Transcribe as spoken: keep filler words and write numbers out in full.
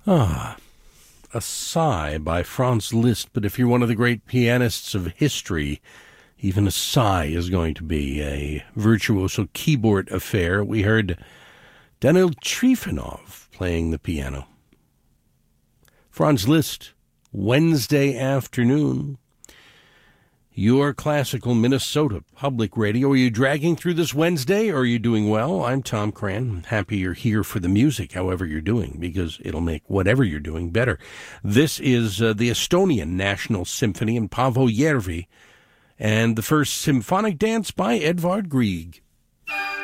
Ah, a sigh by Franz Liszt, but if you're one of the great pianists of history, even a sigh is going to be a virtuoso keyboard affair. We heard Daniil Trifonov playing the piano. Franz Liszt, Wednesday afternoon. Your classical Minnesota Public Radio. Are you dragging through this Wednesday, or are you doing well? I'm Tom Cran. Happy you're here for the music, however you're doing, because it'll make whatever you're doing better. This is uh, the Estonian National Symphony in Paavo Järvi, and the first symphonic dance by Edvard Grieg.